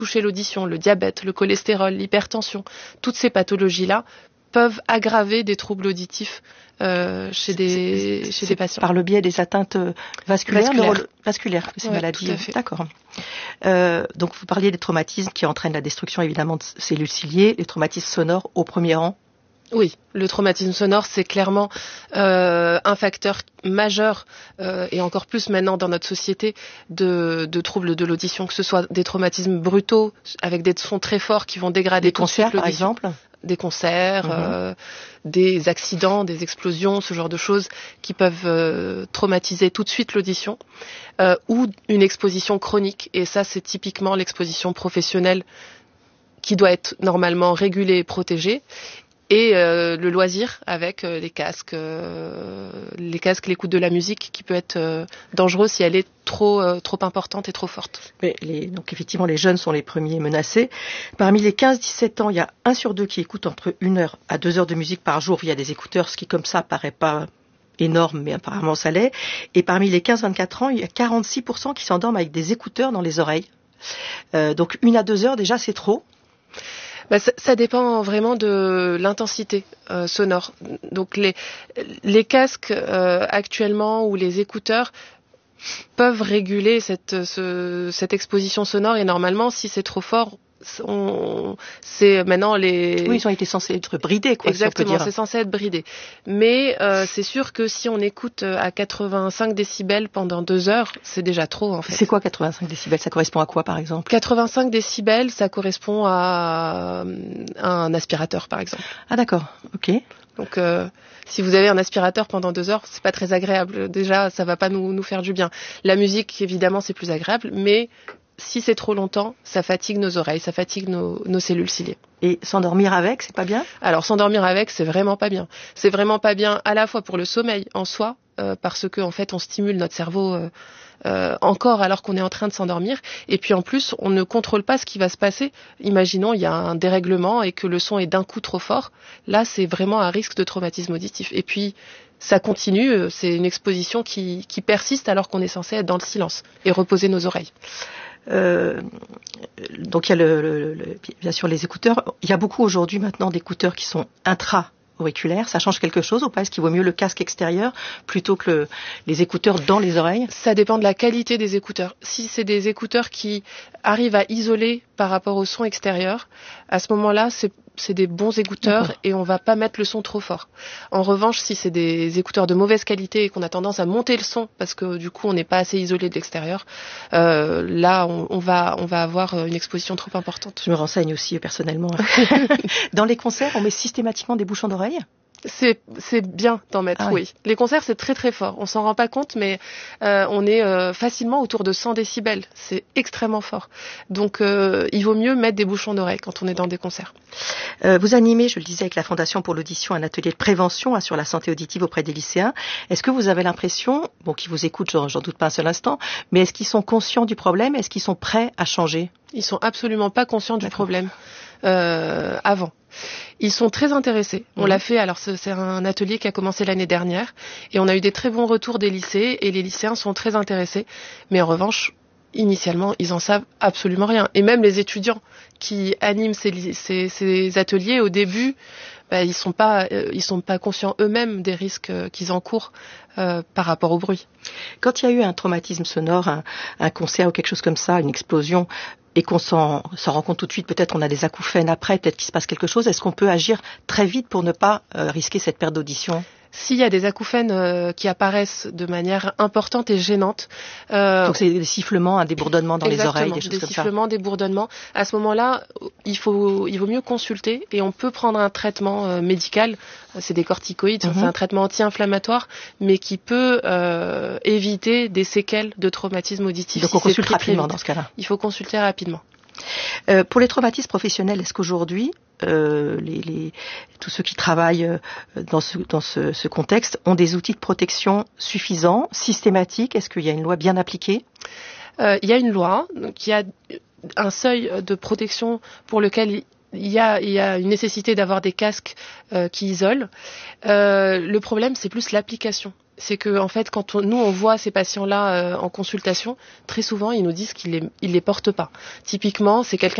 toucher l'audition, le diabète, le cholestérol, l'hypertension, toutes ces pathologies-là peuvent aggraver des troubles auditifs chez des patients. Par le biais des atteintes vasculaires, ces maladies. Tout à fait. D'accord. Donc vous parliez des traumatismes qui entraînent la destruction évidemment de cellules ciliées, les traumatismes sonores au premier rang. Oui, le traumatisme sonore, c'est clairement un facteur majeur et encore plus maintenant dans notre société de troubles de l'audition, que ce soit des traumatismes brutaux avec des sons très forts qui vont dégrader des cancers par exemple. Des concerts, des accidents, des explosions, ce genre de choses qui peuvent traumatiser tout de suite l'audition, ou une exposition chronique. Et ça, c'est typiquement l'exposition professionnelle qui doit être normalement régulée et protégée. Et le loisir avec les casques, l'écoute de la musique qui peut être dangereux si elle est trop importante et trop forte. Mais donc effectivement, les jeunes sont les premiers menacés. Parmi les 15-17 ans, il y a 1 sur 2 qui écoute entre 1 heure à 2 heures de musique par jour via des écouteurs, ce qui comme ça paraît pas énorme, mais apparemment ça l'est. Et parmi les 15-24 ans, il y a 46% qui s'endorment avec des écouteurs dans les oreilles. Donc 1 à 2 heures, déjà, c'est trop. Ça dépend vraiment de l'intensité sonore. Donc les casques actuellement ou les écouteurs peuvent réguler cette exposition sonore et normalement si c'est trop fort, c'est maintenant les... Oui, ils ont été censés être bridés, quoi. Exactement, si on peut dire. c'est censé être bridé. Mais c'est sûr que si on écoute à 85 décibels pendant 2 heures, c'est déjà trop en fait. C'est quoi 85 décibels? Ça correspond à quoi par exemple? 85 décibels, ça correspond à un aspirateur par exemple. Ah d'accord, ok. Donc si vous avez un aspirateur pendant 2 heures, c'est pas très agréable. Déjà, ça va pas nous faire du bien. La musique, évidemment, c'est plus agréable, mais si c'est trop longtemps, ça fatigue nos oreilles, ça fatigue nos cellules ciliées. Et s'endormir avec, c'est pas bien? Alors s'endormir avec, c'est vraiment pas bien. C'est vraiment pas bien à la fois pour le sommeil en soi, parce que en fait on stimule notre cerveau encore alors qu'on est en train de s'endormir. Et puis en plus, on ne contrôle pas ce qui va se passer. Imaginons, il y a un dérèglement et que le son est d'un coup trop fort. Là, c'est vraiment un risque de traumatisme auditif. Et puis, ça continue, c'est une exposition qui persiste alors qu'on est censé être dans le silence et reposer nos oreilles. Donc il y a bien sûr les écouteurs. Il y a beaucoup aujourd'hui maintenant d'écouteurs qui sont intra-auriculaires. Ça change quelque chose ou pas? Est-ce qu'il vaut mieux le casque extérieur plutôt que les écouteurs dans les oreilles? Ça dépend de la qualité des écouteurs. Si c'est des écouteurs qui arrivent à isoler par rapport au son extérieur, à ce moment-là, c'est des bons écouteurs. D'accord. Et on va pas mettre le son trop fort. En revanche, si c'est des écouteurs de mauvaise qualité et qu'on a tendance à monter le son parce que du coup on n'est pas assez isolé de l'extérieur, là on va avoir une exposition trop importante. Je me renseigne aussi personnellement. Dans les concerts, on met systématiquement des bouchons d'oreille? C'est bien d'en mettre, oui. Les concerts, c'est très très fort. On s'en rend pas compte, mais on est facilement autour de 100 décibels. C'est extrêmement fort. Donc, il vaut mieux mettre des bouchons d'oreille quand on est dans des concerts. Vous animez, je le disais, avec la Fondation pour l'audition, un atelier de prévention sur la santé auditive auprès des lycéens. Est-ce que vous avez l'impression, qu'ils vous écoutent, j'en doute pas un seul instant, mais est-ce qu'ils sont conscients du problème? Est-ce qu'ils sont prêts à changer? Ils sont absolument pas conscients du problème avant. Ils sont très intéressés. On l'a fait, alors c'est un atelier qui a commencé l'année dernière et on a eu des très bons retours des lycées et les lycéens sont très intéressés. Mais en revanche, initialement, ils en savent absolument rien. Et même les étudiants qui animent ces ateliers, au début, ils sont pas conscients eux-mêmes des risques qu'ils encourent par rapport au bruit. Quand il y a eu un traumatisme sonore, un concert ou quelque chose comme ça, une explosion, et qu'on s'en rend compte tout de suite, peut-être on a des acouphènes après, peut-être qu'il se passe quelque chose, est-ce qu'on peut agir très vite pour ne pas risquer cette perte d'audition? S'il y a des acouphènes qui apparaissent de manière importante et gênante... Donc c'est des sifflements, un débourdonnement dans les oreilles, des choses comme ça. Des sifflements, des bourdonnements. À ce moment-là, il vaut mieux consulter et on peut prendre un traitement médical. C'est des corticoïdes, c'est un traitement anti-inflammatoire, mais qui peut éviter des séquelles de traumatisme auditif. Donc on consulte rapidement dans ce cas-là. Il faut consulter rapidement. Pour les traumatismes professionnels, est-ce qu'aujourd'hui, tous ceux qui travaillent dans ce contexte ont des outils de protection suffisants, systématiques? Est-ce qu'il y a une loi bien appliquée? Il y a une loi qui a un seuil de protection pour lequel il y a une nécessité d'avoir des casques qui isolent. Le problème, c'est plus l'application. c'est que en fait, quand nous on voit ces patients-là en consultation, très souvent ils nous disent qu'ils les portent pas. Typiquement, c'est quelqu'un